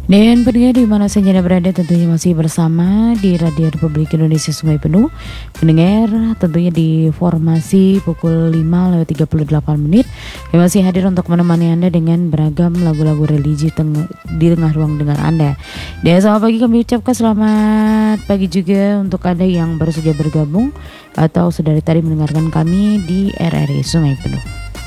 Dan pendengar di mana saja Anda berada, tentunya masih bersama di Radio Republik Indonesia Sungai Penuh. Pendengar tentunya di formasi pukul 5:38 yang masih hadir untuk menemani Anda dengan beragam lagu-lagu religi di tengah ruang dengar Anda. Dan selamat pagi kami ucapkan, selamat pagi juga untuk Anda yang baru saja bergabung atau sudah dari tadi mendengarkan kami di RRI Sungai Penuh.